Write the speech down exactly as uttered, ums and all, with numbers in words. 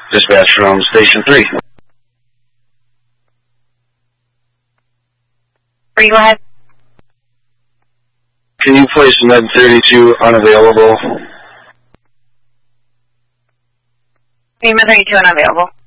Dispatch from Station three. Three, go ahead. Can you place Med thirty-two unavailable? Med thirty-two unavailable.